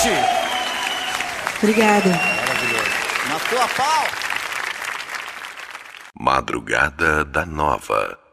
Pet. Obrigada. Maravilhoso. Matou a pau. Madrugada da Nova.